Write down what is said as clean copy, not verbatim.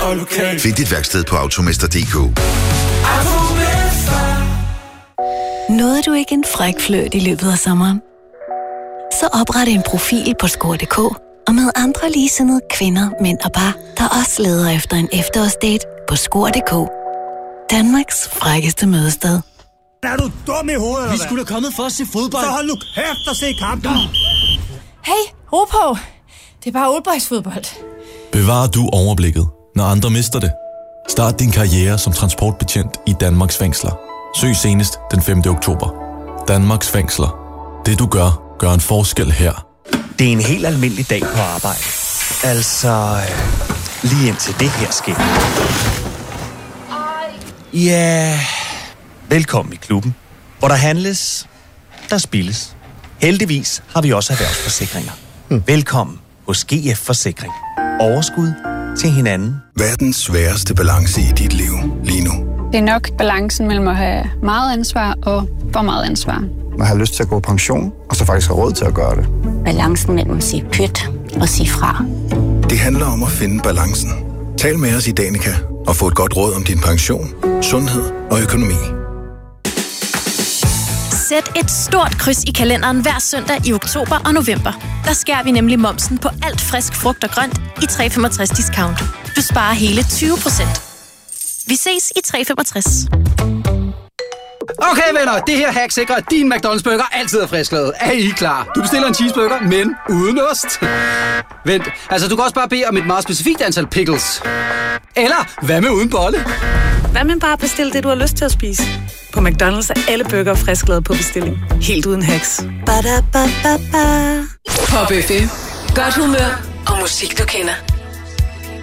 og lokal. Find dit værksted på Automester.dk. Nåede du ikke en fræk flørt i løbet af sommeren? Så opret en profil på Score.dk og mød andre ligesindede kvinder, mænd og par, der også leder efter en efterårsdate på Score.dk. Danmarks frækkeste mødested. Er du dum i hovedet? Vi skulle da kommet for at se fodbold. Så hold nu kæft og se kampen. Hey, ro på. Det er bare oldboysfodbold. Bevar du overblikket, når andre mister det? Start din karriere som transportbetjent i Danmarks fængsler. Søg senest den 5. oktober. Danmarks fængsler. Det du gør en forskel her. Det er en helt almindelig dag på arbejde. Altså, lige indtil det her sker. Ja, velkommen i klubben, hvor der handles, der spilles. Heldigvis har vi også erhvervsforsikringer. Velkommen hos GF Forsikring. Overskud til hinanden. Verdens sværeste balance i dit liv lige nu. Det er nok balancen mellem at have meget ansvar og for meget ansvar. Man har lyst til at gå på pension, og så faktisk har råd til at gøre det. Balancen mellem at sige pyt og sige fra. Det handler om at finde balancen. Tal med os i Danica og få et godt råd om din pension, sundhed og økonomi. Sæt et stort kryds i kalenderen hver søndag i oktober og november. Der skærer vi nemlig momsen på alt frisk frugt og grønt i 365 discount. Du sparer hele 20%. Vi ses i 365. Okay venner, det her hack sikrer, at din McDonald's burger altid er frisklavet. Er I klar? Du bestiller en cheeseburger, men uden ost. Vent, altså du kan også bare bede om et meget specifikt antal pickles. Eller hvad med uden bolle? Hvad med bare bestille det, du har lyst til at spise? På McDonald's er alle burger frisklavet på bestilling. Helt uden hacks. Badabababa. Pop FM. Godt humør og musik, du kender.